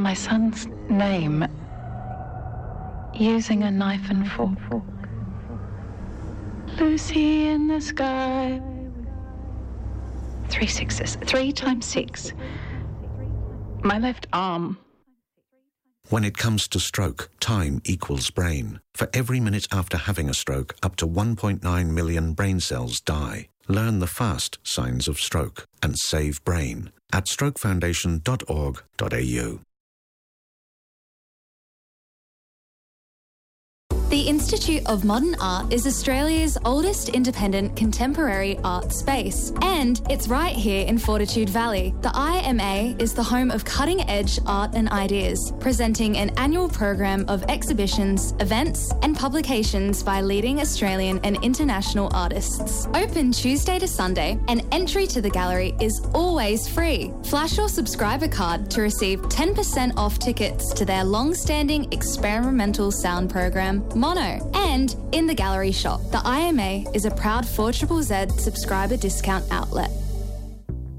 my son's name using a knife and fork. Lucy in the sky. 3 sixes. 3 times 6. My left arm. When it comes to stroke, time equals brain. For every minute after having a stroke, up to 1.9 million brain cells die. Learn the fast signs of stroke and save brain at strokefoundation.org.au. The Institute of Modern Art is Australia's oldest independent contemporary art space, and it's right here in Fortitude Valley. The IMA is the home of cutting-edge art and ideas, presenting an annual program of exhibitions, events and publications by leading Australian and international artists. Open Tuesday to Sunday, and entry to the gallery is always free. Flash your subscriber card to receive 10% off tickets to their long-standing experimental sound program, Mono, and in the gallery shop. The IMA is a proud 4ZZZ subscriber discount outlet.